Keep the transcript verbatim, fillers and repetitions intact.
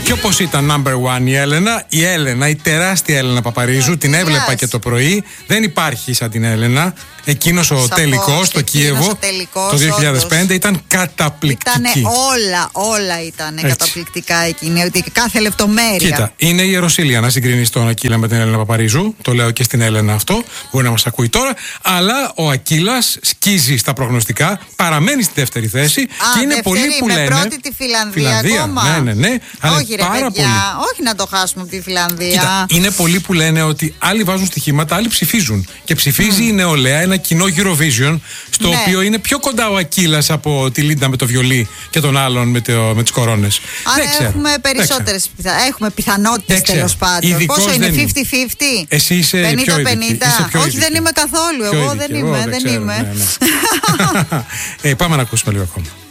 Και όπως ήταν number one η Έλενα, η Έλενα, η τεράστια Έλενα Παπαρίζου, την έβλεπα και το πρωί. Δεν υπάρχει σαν την Έλενα. Εκείνος ο τελικός στο Κίεβο το δύο χιλιάδες πέντε όντως. Ήταν καταπληκτική. Ήτανε όλα, όλα ήταν καταπληκτικά εκείνη. Ότι κάθε λεπτομέρεια. Κοίτα, είναι η Ιεροσίλια να συγκρίνει τον Ακύλα με την Έλενα Παπαρίζου. Το λέω και στην Έλενα αυτό. Μπορεί να μας ακούει τώρα. Αλλά ο Ακύλας σκίζει στα προγνωστικά, παραμένει στη δεύτερη θέση. Α, και είναι δεύτερη, πολλοί που με λένε. Πρώτη τη Φιλανδία, Φιλανδία ακόμα. Ναι, ναι, ναι. Αλλά όχι, ρε πάρα παιδιά, πολύ. όχι να το χάσουμε από τη Φιλανδία. Κοίτα, είναι πολλοί που λένε ότι άλλοι βάζουν στοιχήματα, άλλοι ψηφίζουν. Και ψηφίζει mm. η νεολαία ένα κοινό Eurovision, στο ναι. οποίο είναι πιο κοντά ο Ακύλας από τη Λίντα με το βιολί και τον άλλον με, το, με τις κορώνες. Άρα δεν έχουμε περισσότερες πιθα... έχουμε πιθανότητες τέλος πάντων. Ειδικός πόσο είναι, πενήντα πενήντα? Εσύ είσαι πενήντα πενήντα. Όχι, ειδική. δεν είμαι καθόλου. Εγώ, εγώ δεν είμαι. Εγώ, δεν ξέρω, είμαι. Ναι, ναι. ε, πάμε να ακούσουμε λίγο ακόμα.